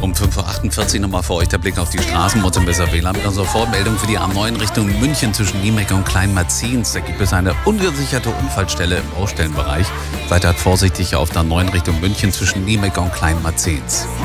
Um 5.48 Uhr nochmal für euch der Blick auf die Straßenmutter im WLAN mit unserer Vormeldung für die A9 Richtung München zwischen Niemek und Kleinmarzins. Da gibt es eine ungesicherte Unfallstelle im Baustellenbereich. Seid halt vorsichtig auf der A9 Richtung München zwischen Niemek und Kleinmarzins.